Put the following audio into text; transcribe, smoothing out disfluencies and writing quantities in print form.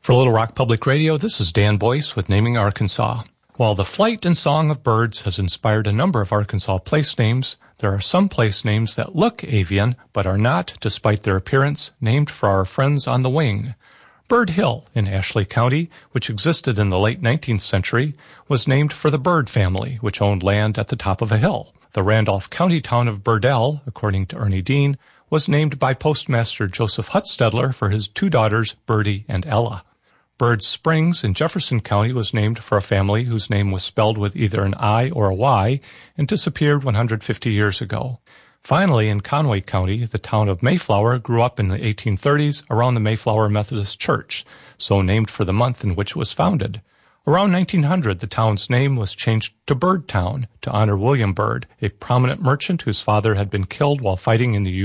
For Little Rock Public Radio, this is Dan Boyce with Naming Arkansas. While the flight and song of birds has inspired a number of Arkansas place names, there are some place names that look avian but are not, despite their appearance, named for our friends on the wing. Bird Hill in Ashley County, which existed in the late 19th century, was named for the Bird family, which owned land at the top of a hill. The Randolph County town of Birdell, according to Ernie Dean, was named by Postmaster Joseph Hutzstedler for his two daughters, Birdie and Ella. Bird Springs in Jefferson County was named for a family whose name was spelled with either an I or a Y and disappeared 150 years ago. Finally, in Conway County, the town of Mayflower grew up in the 1830s around the Mayflower Methodist Church, so named for the month in which it was founded. Around 1900, the town's name was changed to Birdtown to honor William Byrd, a prominent merchant whose father had been killed while fighting in the